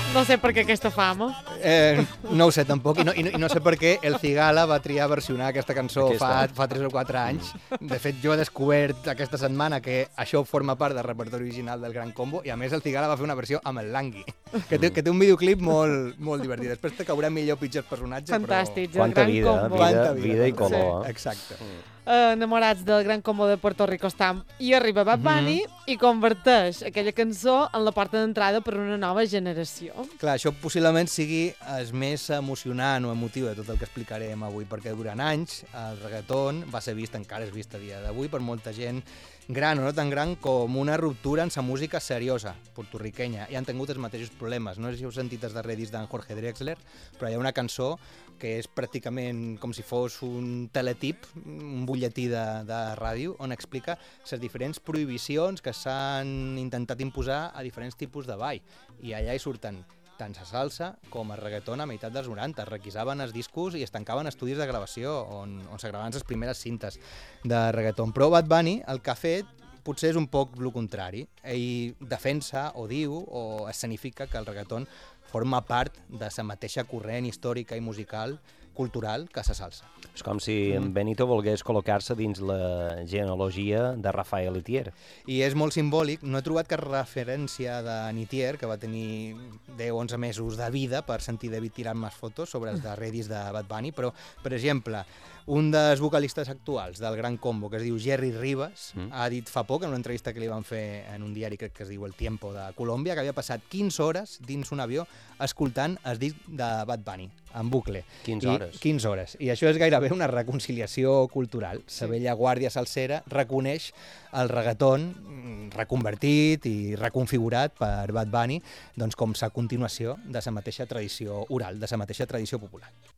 No sé per què aquesta fama. No ho sé tampoc, i no sé per què el Cigala va triar versionar aquesta cançó fa 3 o 4 anys. De fet, jo he descobert aquesta setmana que això forma part del repertori original del Gran Combo, i a més el Cigala va fer una versió amb el Langui, que té un videoclip molt divertit. Després te caurà millor pitjors personatges, Fantàstic, però... el Gran Combo. Vida i color. Sí. Exacte. Enamorats del Gran Combo de Puerto Rico estam. I arriba Bad Bunny i converteix aquella cançó en la porta d'entrada per a una nova generació. Clar, això possiblement sigui el més emocionant o emotiu de tot el que explicarem avui, perquè durant anys el reggaeton va ser vist, encara és vist a dia d'avui, per molta gent gran o no tan gran, com una ruptura en sa música seriosa, portorriquenya, i han tingut els mateixos problemes. No sé si heu sentit els darrers discs d'en Jorge Drexler, però hi ha una cançó que és pràcticament com si fos un teletip, un butlletí de ràdio, on explica les diferents prohibicions que s'han intentat imposar a diferents tipus de ball. I allà hi surten tant la salsa com el reggaeton a meitat dels 90. Es requisaven els discos i es tancaven estudis de gravació on se gravaven les primeres cintes de reggaeton. Però Bad Bunny el que ha fet potser és un poc el contrari. Ell defensa o diu o escenifica que el reggaeton forma part de la mateixa corrent històrica i musical cultural que la salsa. És com si en Benito volgués col·locar-se dins la genealogia de Rafael Itier. I és molt simbòlic. No he trobat cap referència de Itier, que va tenir 10-11 mesos de vida per sentir David tirant més fotos sobre els darrers discs de Bad Bunny, però, per exemple, un dels vocalistes actuals del Gran Combo, que es diu Jerry Rivas, ha dit fa poc, en una entrevista que li van fer en un diari, crec que es diu El Tiempo, de Colòmbia, que havia passat 15 hores dins un avió escoltant el disc de Bad Bunny, en bucle. 15 hores. 15 hores. I això és gairebé una reconciliació cultural. La vella guàrdia salsera reconeix el reggaeton reconvertit i reconfigurat per Bad Bunny, doncs com sa continuació de la mateixa tradició oral, de la mateixa tradició popular.